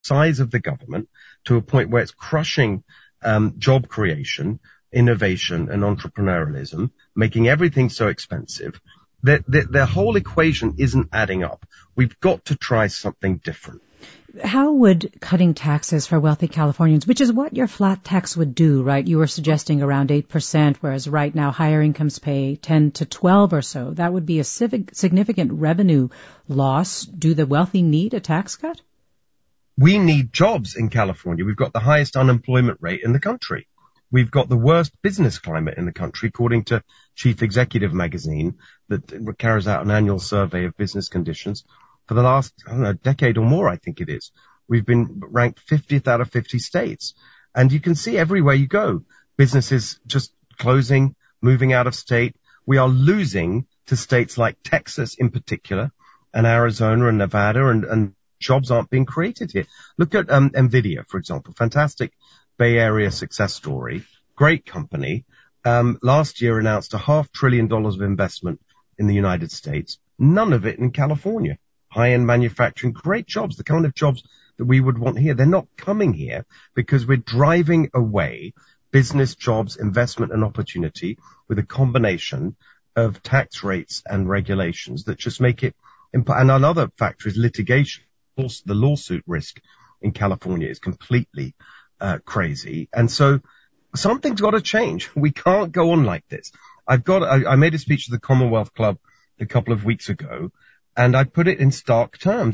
size of the government to a point where it's crushing job creation, innovation, and entrepreneurialism, making everything so expensive. The whole equation isn't adding up. We've got to try something different. How would cutting taxes for wealthy Californians, which is what your flat tax would do, right? You were suggesting around 8%, whereas right now higher incomes pay 10 to 12 or so. That would be a significant revenue loss. Do the wealthy need a tax cut? We need jobs in California. We've got the highest unemployment rate in the country. We've got the worst business climate in the country, according to Chief Executive Magazine, that carries out an annual survey of business conditions. For the last, decade or more, I think it is. We've been ranked 50th out of 50 states. And you can see everywhere you go, businesses just closing, moving out of state. We are losing to states like Texas in particular, and Arizona and Nevada, and jobs aren't being created here. Look at NVIDIA, for example. Fantastic Bay Area success story. Great company. Last year announced $500 billion of investment in the United States. None of it in California. High-end manufacturing, great jobs, the kind of jobs that we would want here. They're not coming here because we're driving away business, jobs, investment, and opportunity with a combination of tax rates and regulations that just make it and another factor is litigation. Also, the lawsuit risk in California is completely crazy. And so something's got to change. We can't go on like this. I made a speech to the Commonwealth Club a couple of weeks ago, and I put it in stark terms.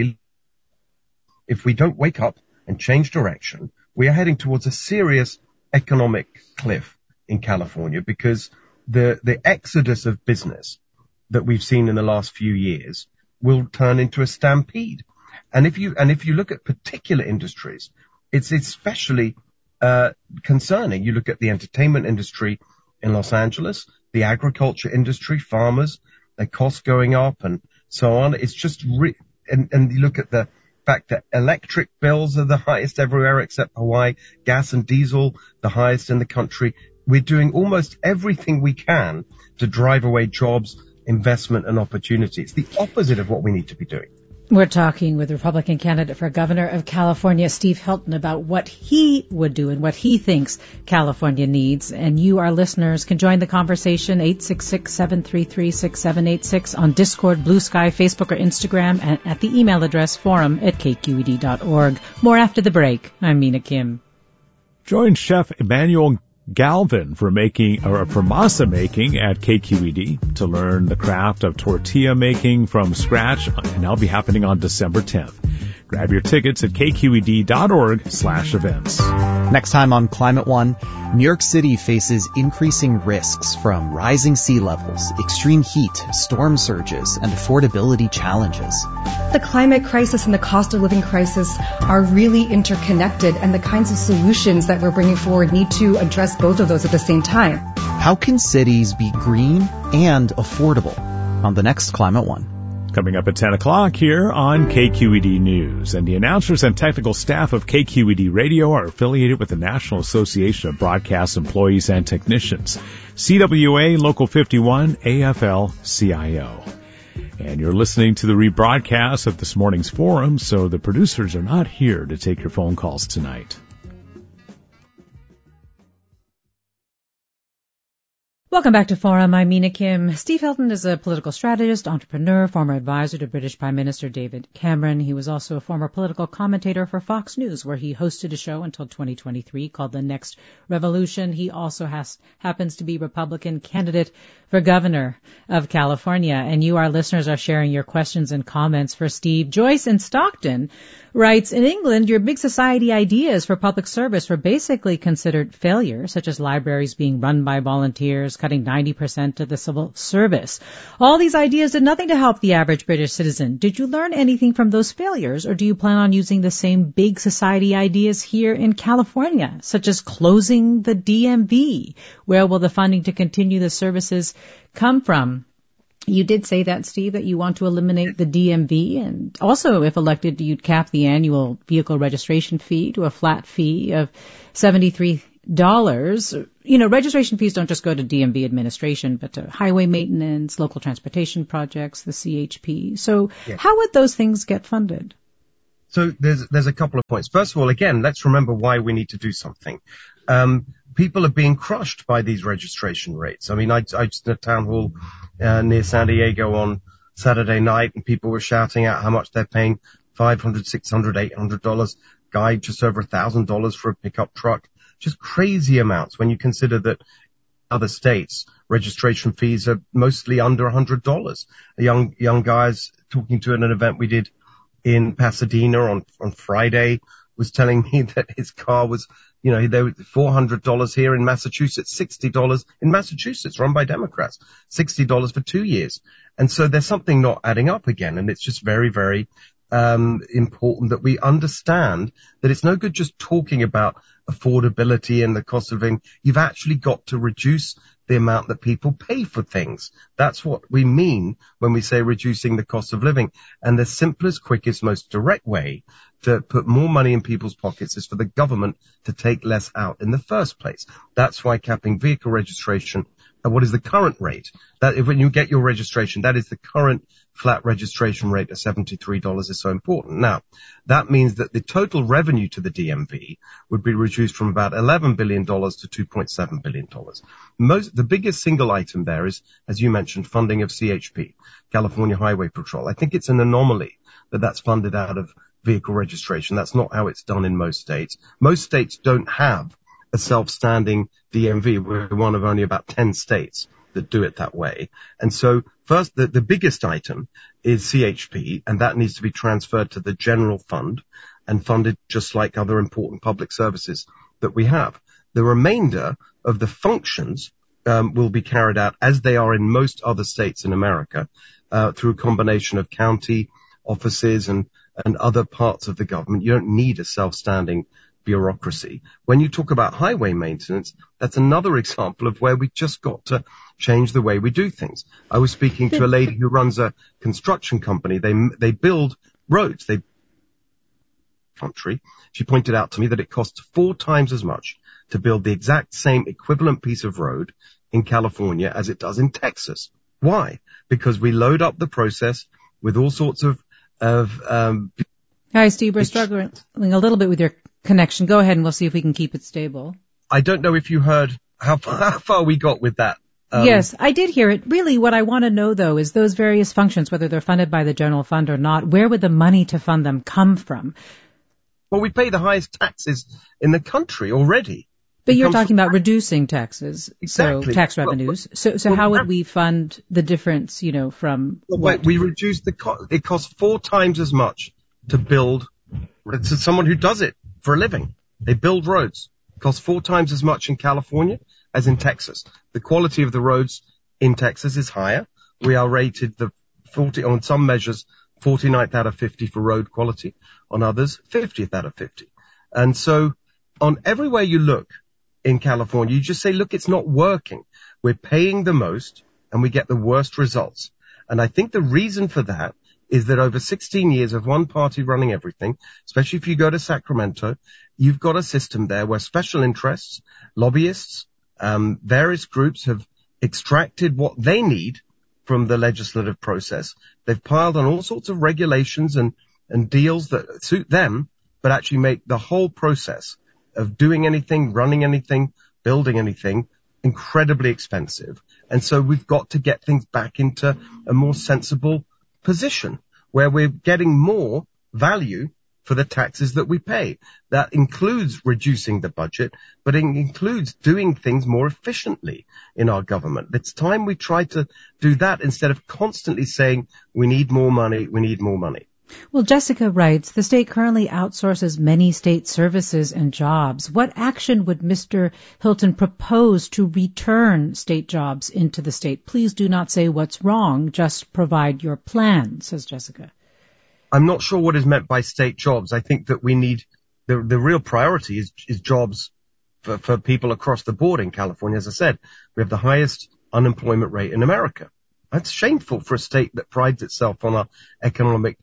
If we don't wake up and change direction, we are heading towards a serious economic cliff in California, because the exodus of business that we've seen in the last few years will turn into a stampede. And if you look at particular industries, it's especially concerning. You look at the entertainment industry in Los Angeles, the agriculture industry, farmers, their costs going up and so on. It's just and you look at the fact that electric bills are the highest everywhere except Hawaii, gas and diesel the highest in the country. We're doing almost everything we can to drive away jobs, investment, and opportunity. It's the opposite of what we need to be doing. We're talking with Republican candidate for governor of California, Steve Hilton, about what he would do and what he thinks California needs. And you, our listeners, can join the conversation, 866-733-6786 on Discord, Blue Sky, Facebook, or Instagram, and at the email address forum@kqed.org. More after the break. I'm Mina Kim. Join Chef Emmanuel Galvin for masa making at KQED to learn the craft of tortilla making from scratch, and that'll be happening on December 10th. Grab your tickets at kqed.org/events. Next time on Climate One, New York City faces increasing risks from rising sea levels, extreme heat, storm surges, and affordability challenges. The climate crisis and the cost of living crisis are really interconnected, and the kinds of solutions that we're bringing forward need to address both of those at the same time. How can cities be green and affordable? On the next Climate One. Coming up at 10 o'clock here on KQED News. And the announcers and technical staff of KQED Radio are affiliated with the National Association of Broadcast Employees and Technicians, CWA Local 51, AFL-CIO. And you're listening to the rebroadcast of this morning's forum, so the producers are not here to take your phone calls tonight. Welcome back to Forum. I'm Mina Kim. Steve Hilton is a political strategist, entrepreneur, former advisor to British Prime Minister David Cameron. He was also a former political commentator for Fox News, where he hosted a show until 2023 called The Next Revolution. He also happens to be Republican candidate for governor of California. And you, our listeners, are sharing your questions and comments for Steve. Joyce in Stockton writes, in England, your big society ideas for public service were basically considered failures, such as libraries being run by volunteers, cutting 90% of the civil service. All these ideas did nothing to help the average British citizen. Did you learn anything from those failures, or do you plan on using the same big society ideas here in California, such as closing the DMV? Where will the funding to continue the services come from? You did say that, Steve, that you want to eliminate the DMV, and also, if elected, you'd cap the annual vehicle registration fee to a flat fee of $73. You know, registration fees don't just go to DMV administration, but to highway maintenance, local transportation projects, the CHP. So how would those things get funded? So there's a couple of points. First of all, again, let's remember why we need to do something. People are being crushed by these registration rates. I mean, I was in a town hall near San Diego on Saturday night, and people were shouting out how much they're paying: $500, $600, $800. Guy just over $1,000 for a pickup truck. Just crazy amounts when you consider that other states registration fees are mostly under $100. A young guys talking to at an event we did in Pasadena on Friday was telling me that his car was, they were $400 here in Massachusetts, $60 in Massachusetts, run by Democrats, $60 for 2 years. And so there's something not adding up again. And it's just very, very important that we understand that it's no good just talking about affordability and the cost of living. You've actually got to reduce the amount that people pay for things. That's what we mean when we say reducing the cost of living. And the simplest, quickest, most direct way to put more money in people's pockets is for the government to take less out in the first place. That's why capping vehicle registration at what is the current rate, that if when you get your registration, that is the current flat registration rate of $73 is so important. Now, that means that the total revenue to the DMV would be reduced from about $11 billion to $2.7 billion. The biggest single item there is, as you mentioned, funding of CHP, California Highway Patrol. I think it's an anomaly that that's funded out of vehicle registration. That's not how it's done in most states. Most states don't have a self-standing DMV. We're one of only about 10 states that do it that way. And so first, the biggest item is CHP, and that needs to be transferred to the general fund and funded just like other important public services that we have. The remainder of the functions will be carried out as they are in most other states in America through a combination of county offices and other parts of the government. You don't need a self-standing bureaucracy. When you talk about highway maintenance, that's another example of where we just got to change the way we do things. I was speaking to a lady who runs a construction company. They build roads. She pointed out to me that it costs 4 times as much to build the exact same equivalent piece of road in California as it does in Texas. Why? Because we load up the process with all sorts of Hi, Steve. We're struggling a little bit with your connection. Go ahead and we'll see if we can keep it stable. I don't know if you heard how far we got with that. Yes, I did hear it. Really, what I want to know, though, is those various functions, whether they're funded by the general fund or not, where would the money to fund them come from? Well, we pay the highest taxes in the country already. But you're talking about reducing taxes, exactly. So tax revenues. So how would we fund the difference, from what? We reduce the cost. It costs 4 times as much to build. To someone who does it for a living. They build roads. It costs 4 times as much in California as in Texas. The quality of the roads in Texas is higher. We are rated on some measures, 49th out of 50 for road quality. On others, 50th out of 50. And so on everywhere you look in California, you just say, look, it's not working. We're paying the most and we get the worst results. And I think the reason for that is that over 16 years of one party running everything, especially if you go to Sacramento, you've got a system there where special interests, lobbyists, various groups have extracted what they need from the legislative process. They've piled on all sorts of regulations and deals that suit them, but actually make the whole process of doing anything, running anything, building anything incredibly expensive. And so we've got to get things back into a more sensible position where we're getting more value for the taxes that we pay. That includes reducing the budget, but it includes doing things more efficiently in our government. It's time we try to do that instead of constantly saying we need more money, we need more money. Well, Jessica writes, the state currently outsources many state services and jobs. What action would Mr. Hilton propose to return state jobs into the state? Please do not say what's wrong, just provide your plan, says Jessica. I'm not sure what is meant by state jobs. I think that we need, the real priority is jobs for people across the board in California. As I said, we have the highest unemployment rate in America. That's shameful for a state that prides itself on our economic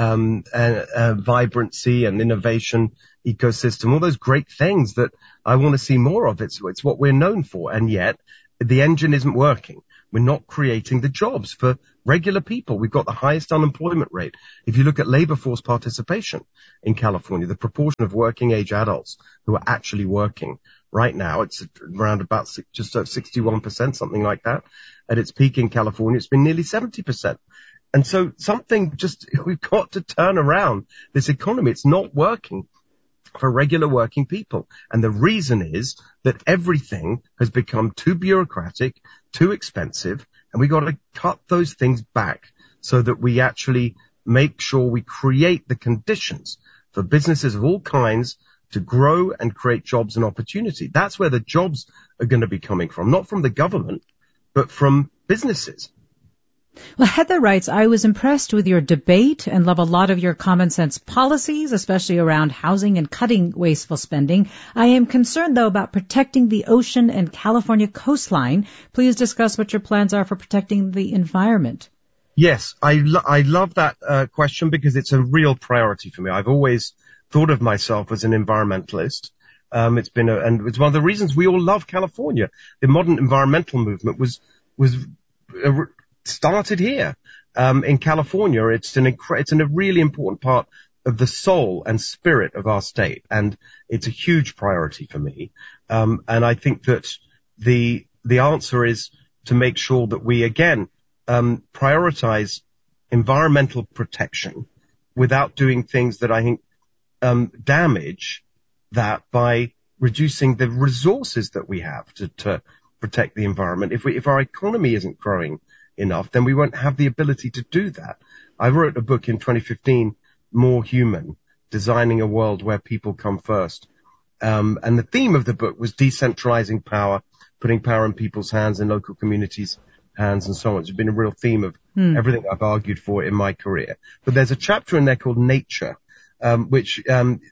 vibrancy and innovation ecosystem, all those great things that I want to see more of. It's what we're known for. And yet the engine isn't working. We're not creating the jobs for regular people. We've got the highest unemployment rate. If you look at labor force participation in California, the proportion of working age adults who are actually working right now, it's around about just over 61%, something like that. At its peak in California, it's been nearly 70%. And so we've got to turn around this economy. It's not working for regular working people. And the reason is that everything has become too bureaucratic, too expensive, and we've got to cut those things back so that we actually make sure we create the conditions for businesses of all kinds to grow and create jobs and opportunity. That's where the jobs are going to be coming from, not from the government, but from businesses. Well, Heather writes, I was impressed with your debate and love a lot of your common sense policies, especially around housing and cutting wasteful spending. I am concerned, though, about protecting the ocean and California coastline. Please discuss what your plans are for protecting the environment. Yes, I love that question because it's a real priority for me. I've always thought of myself as an environmentalist. It's one of the reasons we all love California. The modern environmental movement was started here in California. It's a really important part of the soul and spirit of our state, and it's a huge priority for me. And I think that the answer is to make sure that we again prioritize environmental protection without doing things that I think damage that by reducing the resources that we have to protect the environment. If our economy isn't growing enough, then we won't have the ability to do that. I wrote a book in 2015, More Human, Designing a World Where People Come First. And the theme of the book was decentralizing power, putting power in people's hands and local communities' hands and so on. It's been a real theme of everything I've argued for in my career. But there's a chapter in there called Nature, which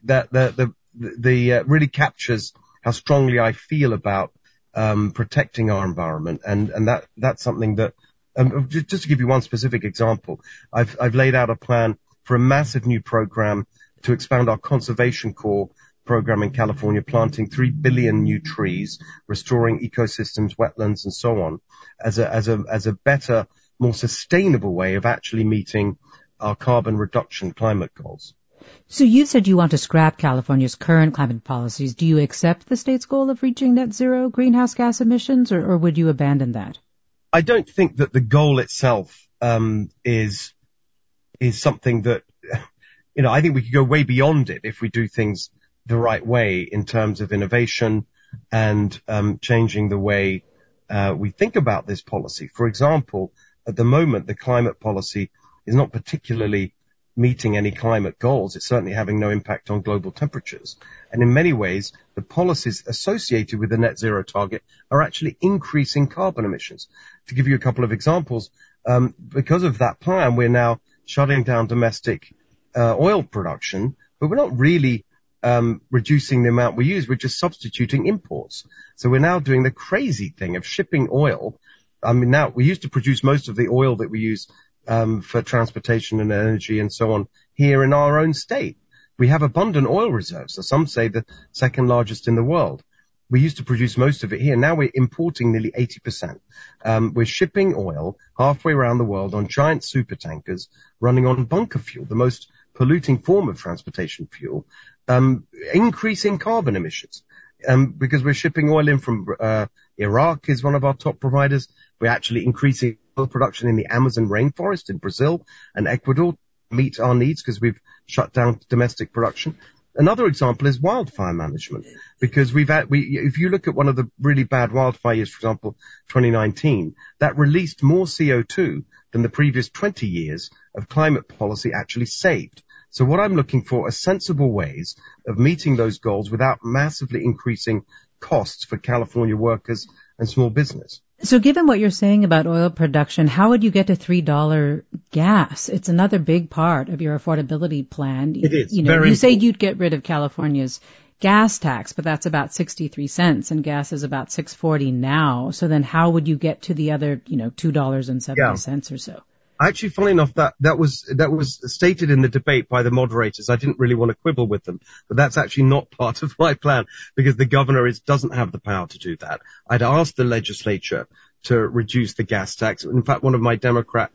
really captures how strongly I feel about protecting our environment. And that's something that just to give you one specific example, I've laid out a plan for a massive new program to expand our Conservation Corps program in California, planting 3 billion new trees, restoring ecosystems, wetlands, and so on, as a better, more sustainable way of actually meeting our carbon reduction climate goals. So you said you want to scrap California's current climate policies. Do you accept the state's goal of reaching net zero greenhouse gas emissions, or would you abandon that? I don't think that the goal itself is something that, I think we could go way beyond it if we do things the right way in terms of innovation and changing the way we think about this policy. For example, at the moment, the climate policy is not particularly meeting any climate goals. It's certainly having no impact on global temperatures. And in many ways, the policies associated with the net zero target are actually increasing carbon emissions. To give you a couple of examples, because of that plan, we're now shutting down domestic oil production, but we're not really reducing the amount we use. We're just substituting imports. So we're now doing the crazy thing of shipping oil. I mean, now we used to produce most of the oil that we use for transportation and energy and so on here in our own state. We have abundant oil reserves, so some say the second largest in the world. We used to produce most of it here. Now we're importing nearly 80%. We're shipping oil halfway around the world on giant super tankers running on bunker fuel, the most polluting form of transportation fuel, increasing carbon emissions. Because we're shipping oil in from Iraq is one of our top providers. We're actually increasing oil production in the Amazon rainforest in Brazil and Ecuador to meet our needs because we've shut down domestic production. Another example is wildfire management, because if you look at one of the really bad wildfire years, for example, 2019, that released more CO2 than the previous 20 years of climate policy actually saved. So what I'm looking for are sensible ways of meeting those goals without massively increasing costs for California workers and small business. So given what you're saying about oil production, how would you get to $3 gas? It's another big part of your affordability plan. It is. You say you'd get rid of California's gas tax, but that's about 63 cents and gas is about $6.40 now. So then how would you get to the other, $2.70 or so? Actually, funnily enough, that was stated in the debate by the moderators. I didn't really want to quibble with them, but that's actually not part of my plan because the governor doesn't have the power to do that. I'd asked the legislature to reduce the gas tax. In fact, two of my Democrat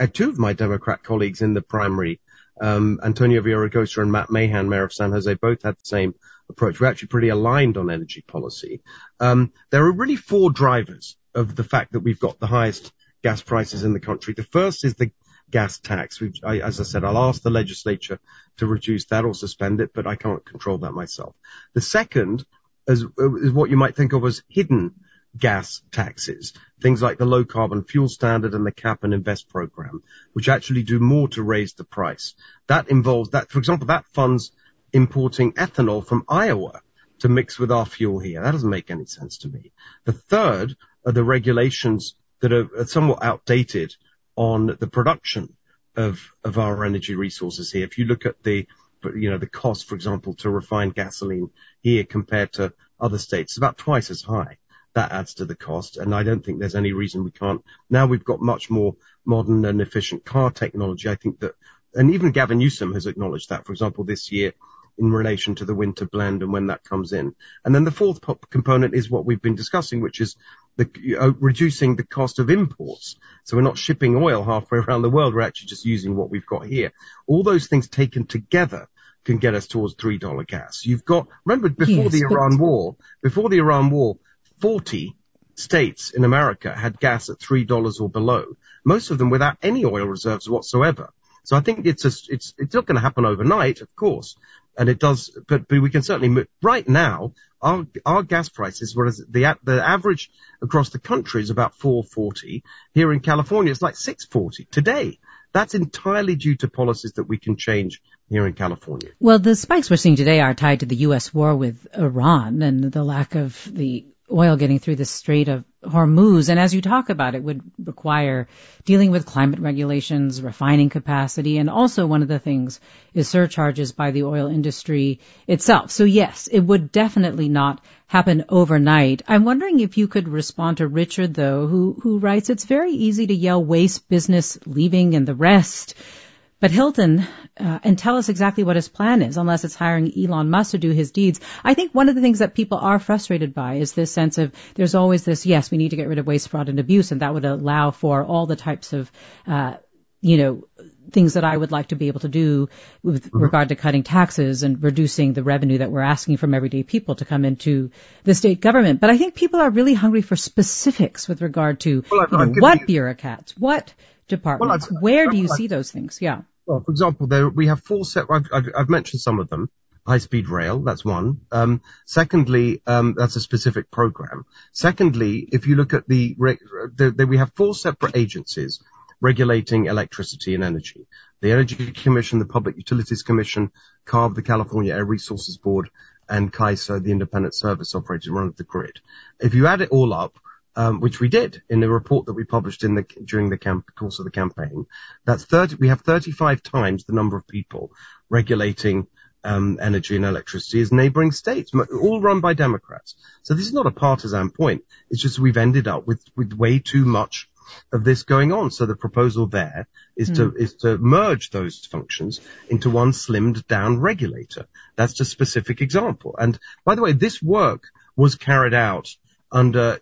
colleagues in the primary, Antonio Villaraigosa and Matt Mahan, mayor of San Jose, both had the same approach. We're actually pretty aligned on energy policy. There are really four drivers of the fact that we've got the highest gas prices in the country. The first is the gas tax. As I said, I'll ask the legislature to reduce that or suspend it, but I can't control that myself. The second is what you might think of as hidden gas taxes, things like the low carbon fuel standard and the cap and invest program, which actually do more to raise the price. That involves that, for example, that funds importing ethanol from Iowa to mix with our fuel here. That doesn't make any sense to me. The third are the regulations that are somewhat outdated on the production of our energy resources here. If you look at the cost, for example, to refine gasoline here compared to other states, it's about twice as high. That adds to the cost, and I don't think there's any reason we can't. Now we've got much more modern and efficient car technology. I think that, and even Gavin Newsom has acknowledged that, for example, this year in relation to the winter blend and when that comes in. And then the fourth component is what we've been discussing, which is reducing the cost of imports. So we're not shipping oil halfway around the world. We're actually just using what we've got here. All those things taken together can get us towards $3 gas. You've got, remember, before the Iran war, 40 states in America had gas at $3 or below, most of them without any oil reserves whatsoever. So I think it's not going to happen overnight, of course, and it does, but we can certainly move. Right now, our gas prices, whereas the average across the country is about $4.40, here in California it's like $6.40 today. That's entirely due to policies that we can change here in California. Well, the spikes we're seeing today are tied to the U.S. war with Iran and the lack of the oil getting through the Strait of Hormuz. And as you talk about, it would require dealing with climate regulations, refining capacity, and also one of the things is surcharges by the oil industry itself. So yes, it would definitely not happen overnight. I'm wondering if you could respond to Richard, though, who writes, it's very easy to yell waste, business, leaving, and the rest. But Hilton, and tell us exactly what his plan is, unless it's hiring Elon Musk to do his deeds. I think one of the things that people are frustrated by is this sense of there's always this, yes, we need to get rid of waste, fraud, and abuse, and that would allow for all the types of, things that I would like to be able to do with regard to cutting taxes and reducing the revenue that we're asking from everyday people to come into the state government. But I think people are really hungry for specifics with regard to what bureaucrats, what departments, where do you see those things? Yeah. Well, for example, we have four I've mentioned some of them. High-speed rail, that's one. Secondly, that's a specific program. Secondly, if you look at we have four separate agencies regulating electricity and energy. The Energy Commission, the Public Utilities Commission, CARB, the California Air Resources Board, and CAISO, the Independent Service Operator run of the grid. If you add it all up, which we did in the report that we published during the course of the campaign, we have 35 times the number of people regulating energy and electricity as neighboring states, all run by Democrats. So this is not a partisan point. It's just we've ended up with way too much of this going on. So the proposal there is to merge those functions into one slimmed down regulator. That's just a specific example. And by the way, this work was carried out under,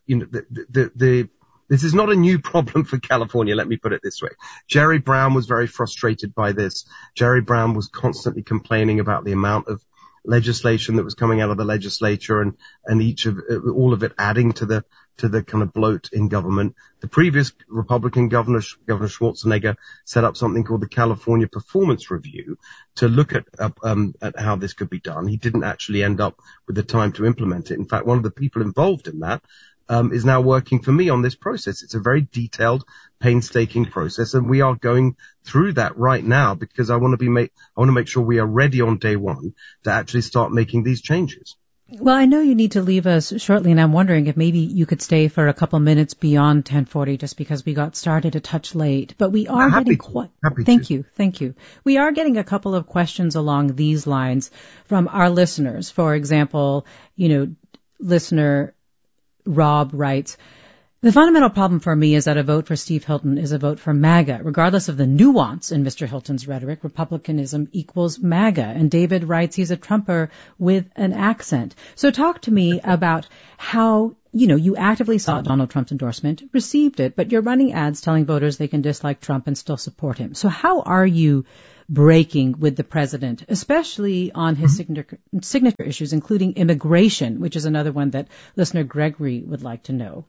this is not a new problem for California, let me put it this way. Jerry Brown was very frustrated by this. Jerry Brown was constantly complaining about the amount of legislation that was coming out of the legislature and all of it adding to the kind of bloat in government. The previous Republican Governor Schwarzenegger set up something called the California Performance Review to look at how this could be done. He didn't actually end up with the time to implement it. In fact, one of the people involved in that is now working for me on this process. It's a very detailed, painstaking process, and we are going through that right now because I want to make sure we are ready on day one to actually start making these changes. Well, I know you need to leave us shortly, and I'm wondering if maybe you could stay for a couple minutes beyond 10:40, just because we got started a touch late. But we are Thank you. We are getting a couple of questions along these lines from our listeners. For example, listener Rob writes, the fundamental problem for me is that a vote for Steve Hilton is a vote for MAGA. Regardless of the nuance in Mr. Hilton's rhetoric, Republicanism equals MAGA. And David writes he's a Trumper with an accent. So talk to me about how you actively sought Donald Trump's endorsement, received it, but you're running ads telling voters they can dislike Trump and still support him. So how are you breaking with the president, especially on his signature issues, including immigration, which is another one that listener Gregory would like to know?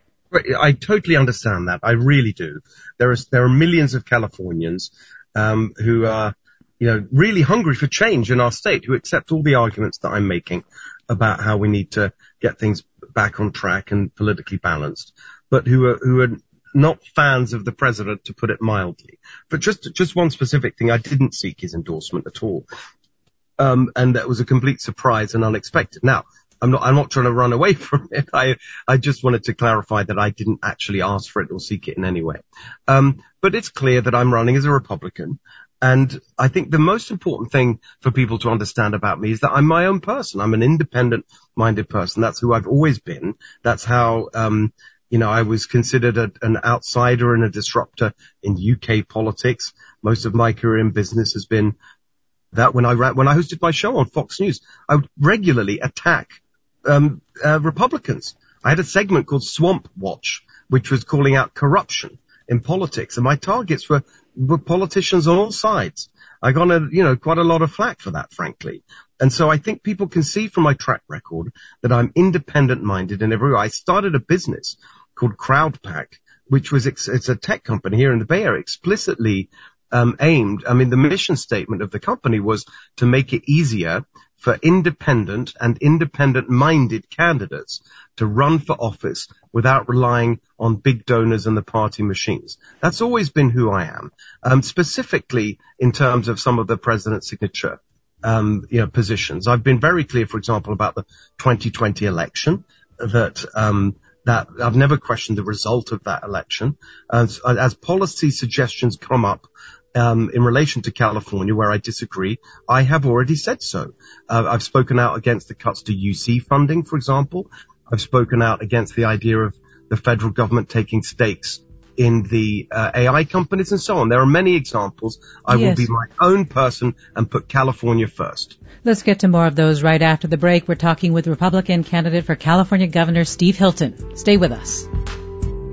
I totally understand that. I really do. There are millions of Californians who are, really hungry for change in our state, who accept all the arguments that I'm making about how we need to get things back on track and politically balanced, but who are not fans of the president, to put it mildly. But just one specific thing, I didn't seek his endorsement at all. And that was a complete surprise and unexpected. Now, I'm not trying to run away from it. I just wanted to clarify that I didn't actually ask for it or seek it in any way. But it's clear that I'm running as a Republican. And I think the most important thing for people to understand about me is that I'm my own person. I'm an independent-minded person. That's who I've always been. That's how, I was considered an outsider and a disruptor in UK politics. Most of my career in business has been that when I hosted my show on Fox News, I would regularly attack Republicans. I had a segment called Swamp Watch, which was calling out corruption in politics, and my targets were politicians on all sides. I got quite a lot of flack for that, frankly. And so I think people can see from my track record that I'm independent-minded in every way. I started a business called CrowdPack, which was it's a tech company here in the Bay Area, explicitly aimed. The mission statement of the company was to make it easier for independent and independent-minded candidates to run for office without relying on big donors and the party machines. That's always been who I am. Specifically in terms of some of the president's signature, positions. I've been very clear, for example, about the 2020 election, that I've never questioned the result of that election. As policy suggestions come up, in relation to California, where I disagree, I have already said so. I've spoken out against the cuts to UC funding, for example. I've spoken out against the idea of the federal government taking stakes in the AI companies and so on. There are many examples. I will be my own person and put California first. Let's get to more of those right after the break. We're talking with Republican candidate for California Governor Steve Hilton. Stay with us.